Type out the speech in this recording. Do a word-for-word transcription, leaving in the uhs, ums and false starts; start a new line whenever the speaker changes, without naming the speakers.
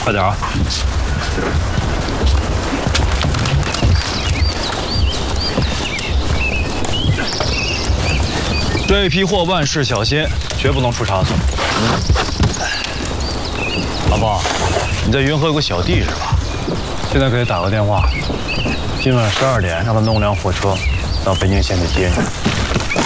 快点啊！这批货万事小心，绝不能出差错。老婆，你在云河有个小弟是吧？现在给他打个电话，今晚十二点让他弄辆火车到北京县去接你。